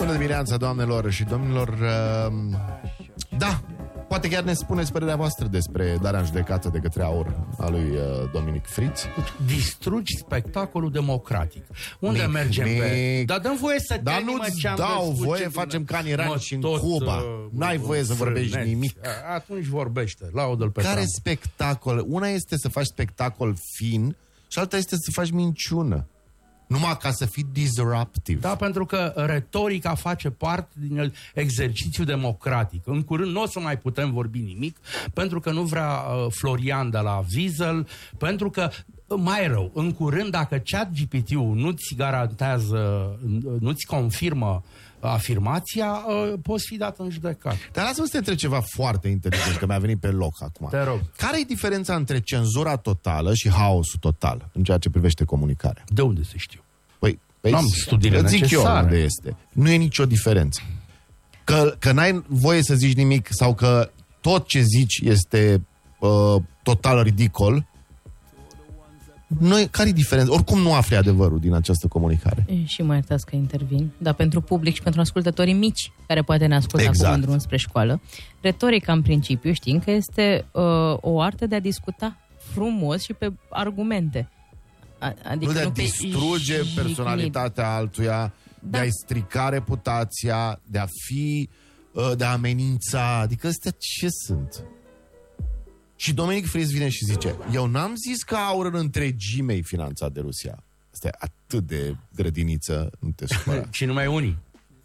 Bună dimineața, doamnelor și domnilor. Da, poate chiar ne spuneți părerea voastră despre darea în judecată de către AUR a lui Dominic Fritz. Distrugi spectacolul democratic. Unde mergem pe... Dar dăm voie să Dar nu-ți dau voie, facem ca în Iran și în Cuba. N-ai voie să vorbești nimic. Atunci vorbește, laudă-l pe Care Trump. spectacol? Una este să faci spectacol fin și alta este să faci minciună. Numai ca să fii disruptive. Da, pentru că retorica face parte din exercițiul democratic. În curând nu o să mai putem vorbi nimic, pentru că nu vrea Florian de la Wiesel, pentru că, mai rău, în curând, dacă ChatGPT-ul nu-ți garantează, nu-ți confirmă afirmația, poți fi dat în judecată. Dar lasă-mă să te întreb ceva foarte inteligent, că mi-a venit pe loc acum. Te rog. Care e diferența între cenzura totală și haosul total în ceea ce privește comunicarea? De unde să știu? Păi am studiile îți zic necesare. eu unde este. Nu e nicio diferență. Că n-ai voie să zici nimic sau că tot ce zici este total ridicol. Care e diferența? Oricum nu afli adevărul din această comunicare. Și mă iertați că intervin, dar pentru public și pentru ascultătorii mici, care poate ne ascultă acum în drum spre școală, retorica în principiu știm că este o artă de a discuta frumos și pe argumente. Adică nu de a pe distruge personalitatea altuia, de a-i strica reputația, de a fi, de a amenința. Adică astea ce sunt? Și Dominic Fritz vine și zice: eu n-am zis că AUR în întregime e finanțat de Rusia. Asta e atât de grădiniță, nu te supăra. Și numai unii.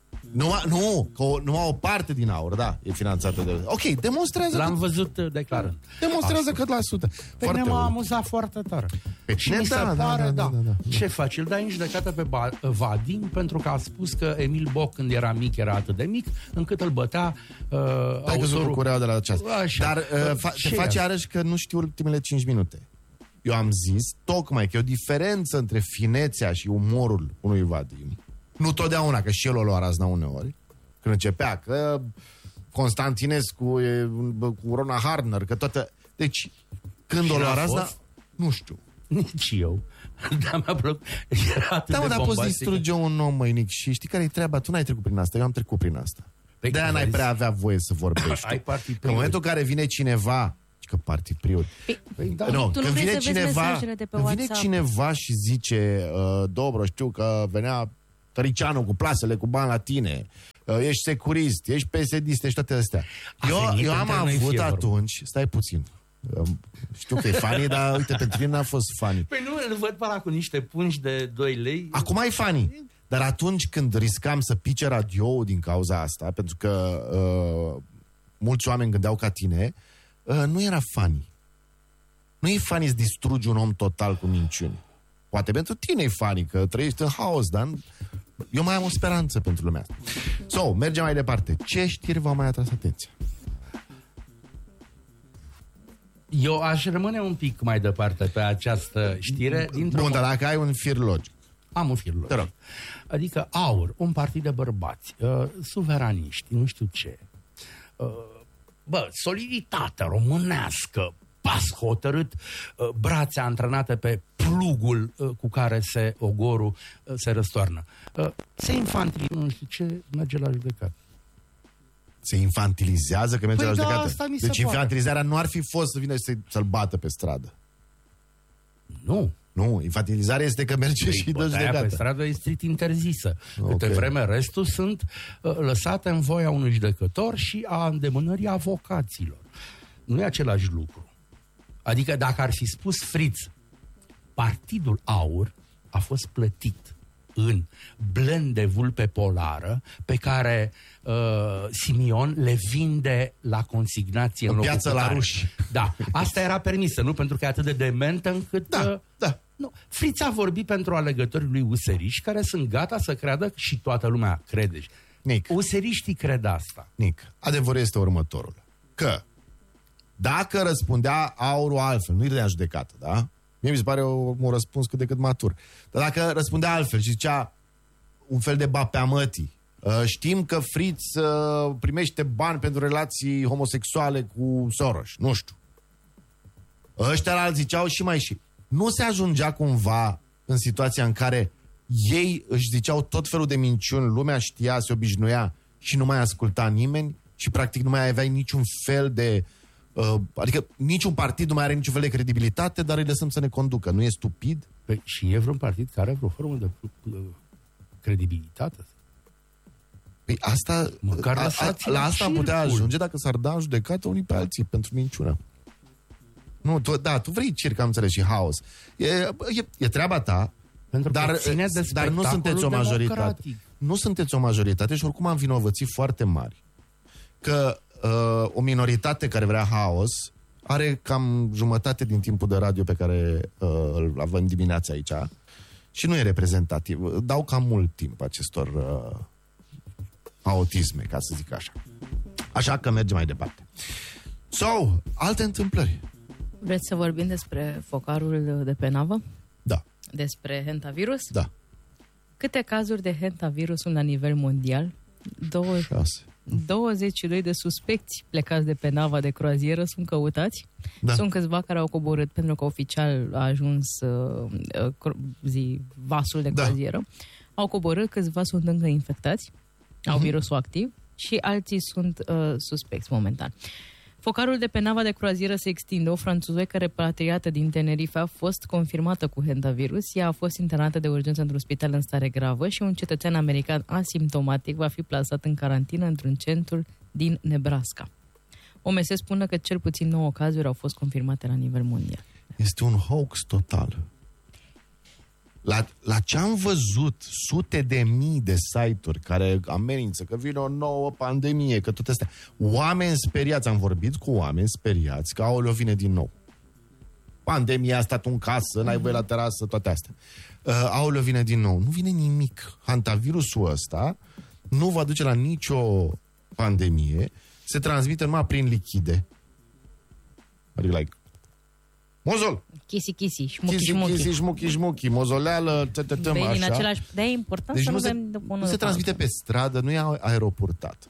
Numai o parte din AUR, da, e finanțată de Rusia. Ok, demonstrează. L-am văzut declarând. Demonstrează cât la sută. Pe mine m-a amuzat foarte tare. Și mi se pare, da. Ce faci? Îl dai în judecată pe Vadim pentru că a spus că Emil Boc, când era mic, era atât de mic, încât îl bătea ai căzut cu cureaua de la aceasta. Dar te face iarăși că nu știu ultimele 5 minute. Eu am zis tocmai că e o diferență între finețea și umorul unui Vadim. Nu totdeauna, că și el o lua razna uneori. Când începea că Constantinescu e cu Rona Harner, că toată... Deci, când o lua razna, nu știu. Nici eu. Dar mi-a plăcut. Era atât de dar poți distruge un om, măinic, și știi care e treaba? Tu n-ai trecut prin asta, eu am trecut prin asta. De-aia n-ai prea avea voie să vorbești. Ai partii în momentul în care vine cineva, că partii priuri. Când vine cineva și zice, dobro, știu că venea Tăricianu cu plasele cu bani la tine, ești securist, ești PSD-ist, ești toate astea. Eu am avut atunci, stai puțin, știu că e funny, dar uite, pentru mine n-a fost funny. Păi nu, îl văd pe ăla cu niște pungi de 2 lei. Acum e funny, dar atunci când riscam să pice radio din cauza asta, pentru că mulți oameni gândeau ca tine, nu era funny. Nu e funny să distrugi un om total cu minciuni. Poate pentru tine e funny, că trăiești în haos, dar eu mai am o speranță pentru lumea asta. Mergem mai departe. Ce știri v-au mai atras atenția? Eu aș rămâne un pic mai departe pe această știre. Bun, dar dacă ai un fir logic. Am un fir logic. Adică AUR, un partid de bărbați, suveraniști, nu știu ce. Soliditate românească, pas hotărât, brațe antrenate pe plugul cu care ogorul se răstoarnă. Se infantilizează, nu știu ce, merge la judecată. Se infantilizează că merge la judecată? Deci infantilizarea nu ar fi fost să vină să-l bată pe stradă. Nu, infantilizarea este că merge și dă judecată. Pe stradă e strict interzisă. Câte vreme restul sunt lăsate în voia unui judecător și a îndemânării avocaților. Nu e același lucru. Adică dacă ar fi spus Fritz, partidul AUR a fost plătit în blend de vulpe polară pe care Simion le vinde la consignație în piață la ruși. Da, asta era permisă, nu? Pentru că e atât de dementă încât... Da. Nu. Fritz a vorbit pentru alegătorii lui useriști care sunt gata să creadă și toată lumea crede. Useriștii cred asta. Adevărul este următorul. Că dacă răspundea AUR-ul altfel, nu-i dădea judecată, da? Mie mi se pare un răspuns cât de cât matur. Dar dacă răspundea altfel și zicea un fel de bapeamătii, știm că Fritz primește bani pentru relații homosexuale cu Soros, nu știu. Ăștia alții ziceau și. Nu se ajungea cumva în situația în care ei își ziceau tot felul de minciuni, lumea știa, se obișnuia și nu mai asculta nimeni și practic nu mai aveai niciun fel de... adică niciun partid nu mai are niciun fel de credibilitate, dar îi lăsăm să ne conducă. Nu e stupid? Păi, și e vreun partid care are vreo formă de credibilitate? Păi asta... la asta am putea ajunge dacă s-ar da în judecată unii pe alții pentru minciună. Nu, tu vrei circ, am înțeles, și haos. E treaba ta, dar nu sunteți o majoritate. Nu sunteți o majoritate și oricum am vinovății foarte mari. Că o minoritate care vrea haos are cam jumătate din timpul de radio pe care îl avem dimineața aici și nu e reprezentativ. Dau cam mult timp acestor autisme, ca să zic așa. Așa că mergem mai departe. Alte întâmplări. Vreți să vorbim despre focarul de pe navă? Da. Despre hentavirus? Da. Câte cazuri de hentavirus sunt la nivel mondial? 6. 22 de suspecți plecați de pe nava de croazieră sunt căutați. Da. Sunt câțiva care au coborât pentru că oficial a ajuns vasul de croazieră. Au coborât, câțiva sunt încă infectați, au virusul activ și alții sunt suspecți momentan. Focarul de pe nava de croazieră se extinde. O franțuzoică repatriată din Tenerife a fost confirmată cu hentavirus. Ea a fost internată de urgență într-un spital în stare gravă și un cetățean american asimptomatic va fi plasat în carantină într-un centru din Nebraska. OMS spune că cel puțin 9 cazuri au fost confirmate la nivel mondial. Este un hoax total. La ce am văzut sute de mii de site-uri care amenință că vine o nouă pandemie, că toate astea, oameni speriați, am vorbit cu oameni speriați că aoleo vine din nou. Pandemia a stat în casă, n-ai voie la terasă, toate astea. Aoleo vine din nou. Nu vine nimic. Hantavirusul ăsta nu va duce la nicio pandemie, se transmite numai prin lichide. Adică like mozol. Chisi, șmuchi, mozoleală, așa. În același... De-aia e important deci să nu se transmite pe stradă, nu e aeropurtat.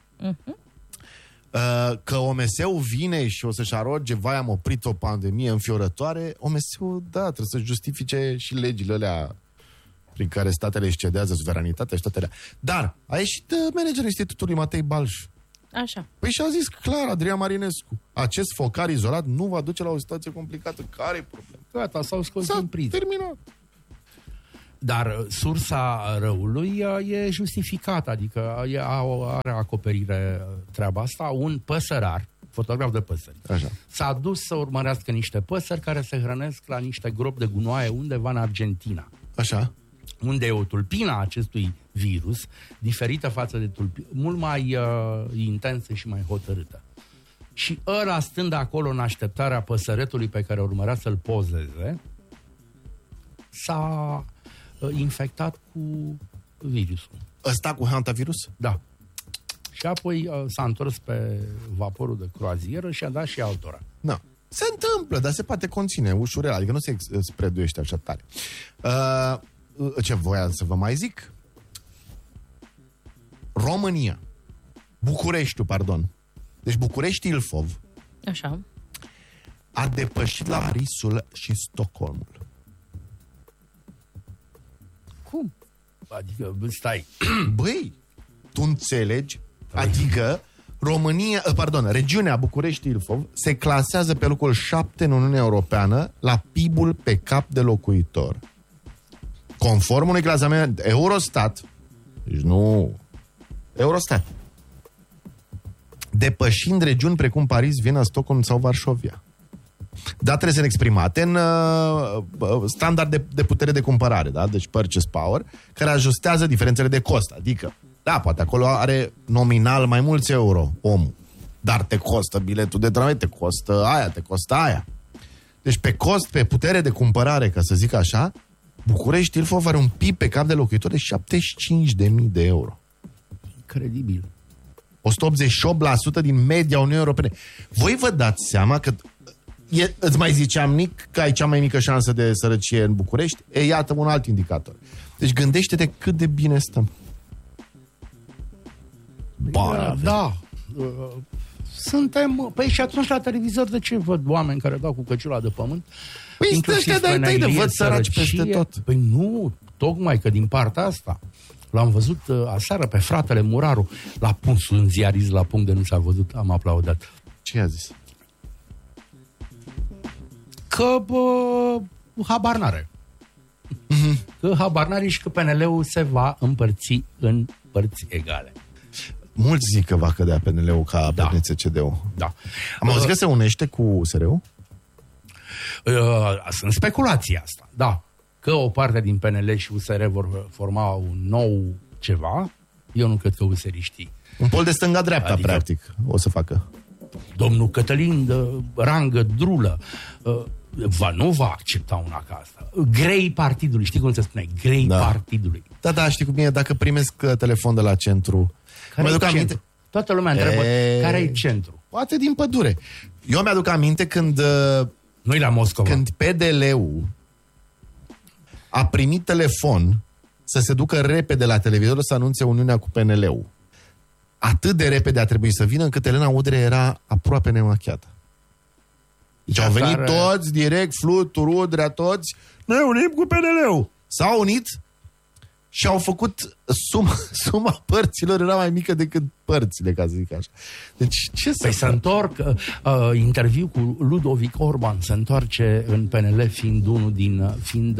Că OMS-ul vine și o să-și aroge, vai, am oprit o pandemie înfiorătoare, OMS-ul, da, trebuie să justifice și legile alea prin care statele își cedează suveranitatea și toate alea. Dar a ieșit managerul Institutului Matei Balș. Așa. Păi și-a zis clar Adrian Marinescu, acest focar izolat nu va duce la o situație complicată. Care-i problema? Gata, s-au scos în priză. Terminat. Dar sursa răului e justificată, adică are acoperire treaba asta. Un păsărar, fotograf de păsări, așa, s-a dus să urmărească niște păsări care se hrănesc la niște gropi de gunoaie undeva în Argentina. Așa. Unde e o tulpină a acestui virus, diferită față de tulpină, mult mai intensă și mai hotărâtă. Și ăla, stând acolo în așteptarea păsăretului pe care urmărea să-l pozeze, s-a infectat cu virusul. Ăsta cu hantavirus? Da. Și apoi s-a întors pe vaporul de croazieră și a dat și altora. Da. Se întâmplă, dar se poate conține ușurel, adică nu se spreaduiește așa tare. Ce voiam să vă mai zic? România. Bucureștiul, pardon. Deci București-Ilfov așa a depășit la Parisul și Stockholmul. Cum? Adică, stai. Băi, tu înțelegi? Adică regiunea București-Ilfov se clasează pe locul 7 în Uniunea Europeană la PIB-ul pe cap de locuitor. Conform unui clasament Eurostat, deci nu Eurostat, depășind regiuni precum Paris, Viena, Stockholm sau Varșovia. Datele sunt exprimate în standard de putere de cumpărare, da? Deci purchase power, care ajustează diferențele de cost. Adică, da, poate acolo are nominal mai mulți euro omul, dar te costă biletul de tramvai, te costă aia. Deci pe cost, pe putere de cumpărare, ca să zic așa, București-Ilfov are un PIB pe cap de locuitor de 75.000 de euro. Incredibil. 188% din media Uniunii Europene. Voi vă dați seama că îți mai ziceam, Nic, că ai cea mai mică șansă de sărăcie în București? Iată un alt indicator. Deci gândește-te cât de bine stăm. Da. Suntem... Păi și atunci la televizor de ce văd oameni care dau cu căciula de pământ? Păi ăștia de-ai tăi de văd săraci peste tot. Păi nu, Tocmai că din partea asta l-am văzut aseară pe fratele Muraru. L-a pus un ziarist la punct de nu s-a văzut, am aplaudat. Ce a zis? Că habar n-are. Că habar n-are și că PNL-ul se va împărți în părți egale. Mulți zic că va cădea PNL-ul ca PNCCD-ul. Da. Am auzit că se unește cu USR-ul? Sunt speculații asta, da. Că o parte din PNL și USR vor forma un nou ceva, eu nu cred că USR-iștii. Un pol de stânga-dreapta, adică, practic, o să facă. Domnul Cătălin Rangă Drulă nu va accepta una ca asta. Grei partidului, știi cum se spune? Grei partidului. Da, știi cum e, dacă primesc telefon de la centru. Care-i centru? Toată lumea întreabă, care-i centru? Poate din pădure. Eu mi-aduc aminte când... Nu-i la Moscova. Când PDL-ul a primit telefon să se ducă repede la televizor să anunțe uniunea cu PNL-ul. Atât de repede a trebuit să vină încât Elena Udrea era aproape nemachiată. Deci au venit toți, direct, Flutur, Udrea, toți, ne unim cu PNL-ul. S-au unit și au făcut suma părților era mai mică decât părțile, ca să zic așa. Deci ce să se întorc, interviu cu Ludovic Orban, se întoarce în PNL fiind unul din...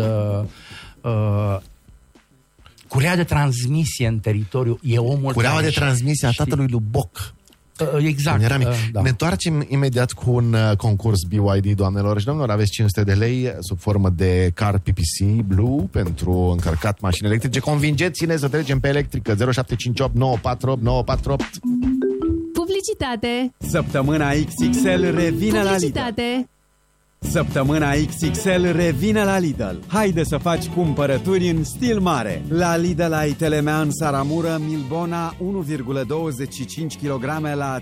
curea de transmisie în teritoriu, e omul... Cureaua de transmisie a tatălui lui Boc. Exact. Da. Ne întoarcem imediat cu un concurs BYD, doamnelor și domnilor. Aveți 500 de lei sub formă de Car PPC Blue pentru încărcat mașini electrice. Convingeți-ne să trecem pe electrică. 0758 948 948. Publicitate. Săptămâna XXL revine la Lidl. Săptămâna XXL revine la Lidl. Haide să faci cumpărături în stil mare. La Lidl ai Telemean Saramură Milbona 1,25 kg la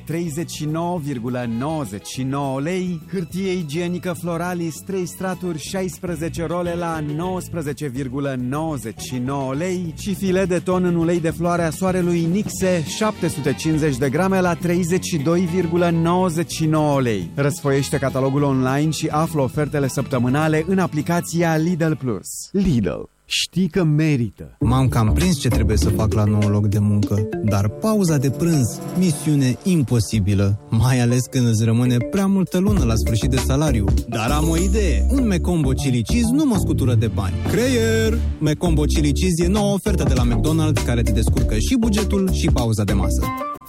39,99 lei, hârtie igienică Floralis 3 straturi 16 role la 19,99 lei și filet de ton în ulei de floare a soarelui Nixe 750 de grame la 32,99 lei. Răsfoiește catalogul online și află ofertele săptămânale în aplicația Lidl Plus. Lidl. Știi că merită. M-am cam prins ce trebuie să fac la nou loc de muncă, dar pauza de prânz, misiune imposibilă, mai ales când îți rămâne prea multă lună la sfârșit de salariu. Dar am o idee. Un Mecombo Chili Cheese nu mă scutură de bani. Creier! Mecombo Chili Cheese e noua ofertă de la McDonald's care te descurcă și bugetul și pauza de masă.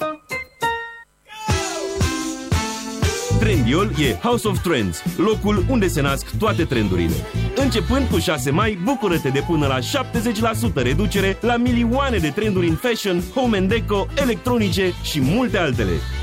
Trendiol e House of Trends, locul unde se nasc toate trendurile. Începând cu 6 mai, bucură-te de până la 70% reducere la milioane de trenduri în fashion, home and deco, electronice și multe altele.